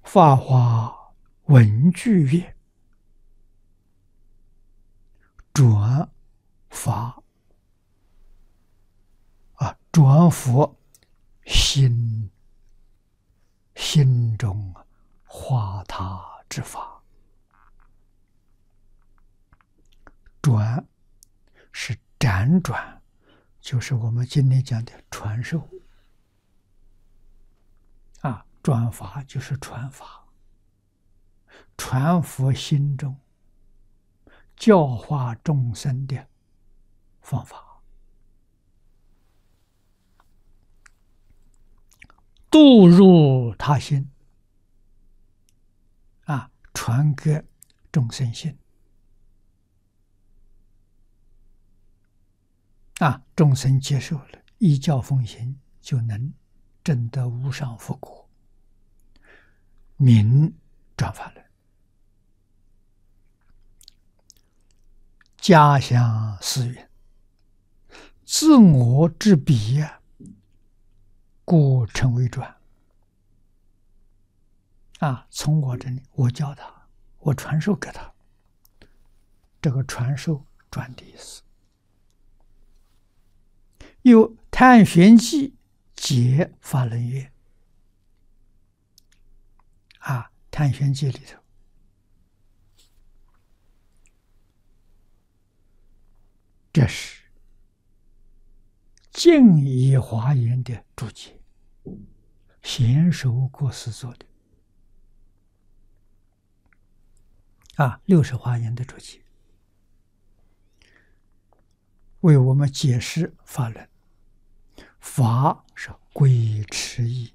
法华文具曰：转法转佛心中化他之法。转是辗转，就是我们今天讲的传授转法就是传法，传佛心中教化众生的方法，渡入他心传给众生心众生接受了，依教奉行，就能证得无上佛果，名转法轮。家乡思云：自我之彼，故称为转。从我这里，我教他，我传授给他，这个传授转的意思。有《探玄记》解法轮曰：《探玄记》里头，这是净以华严的注解，贤首国师做的60华严的注解，为我们解释法轮。法是归持义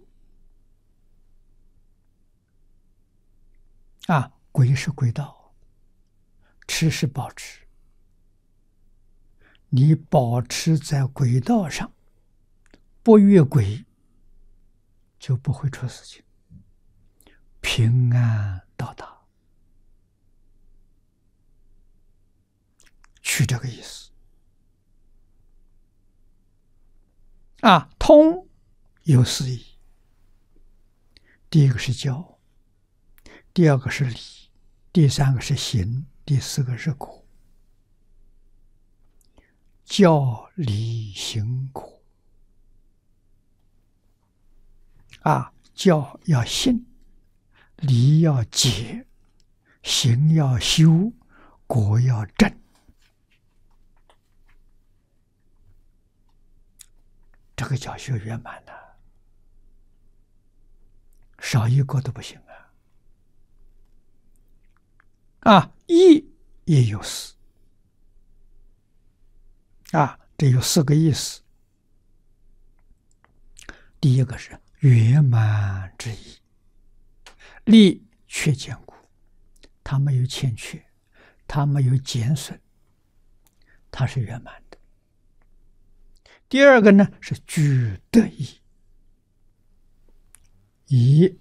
归是归道，持是保持。你保持在轨道上，不越轨，就不会出事情，平安到达，取这个意思。通有四义，第一个是教，第二个是理，第三个是行，第四个是果。教理行果教要信，理要解，行要修，果要证。这个教学圆满了，少一个都不行义也有四这有4个意思。第一个是圆满之意，力却坚固，它没有欠缺，它没有减损，它是圆满的。第二个呢是具德义，以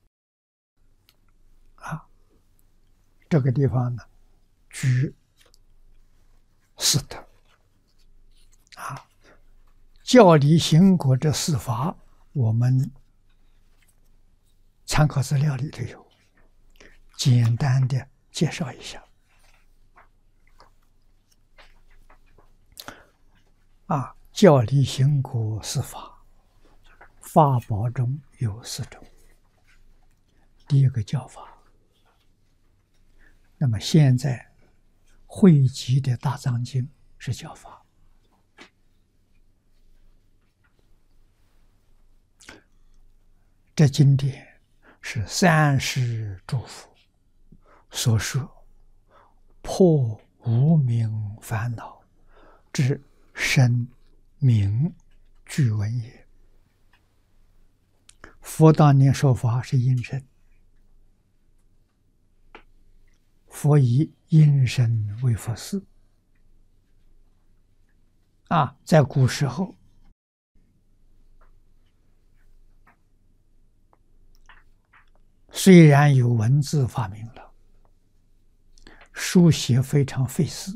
这个地方呢具四德教理行果这4法，我们参考资料里头有，简单的介绍一下教理行果4法，法宝中有4种。第一个教法，那么现在汇集的大藏经是教法，这经典是三世诸佛所说破无明烦恼之身名具文也。佛当年说法是因身，佛以因身为佛事在古时候虽然有文字发明了，书写非常费事，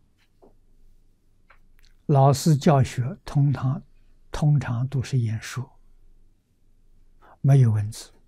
老师教学通常都是演说，没有文字。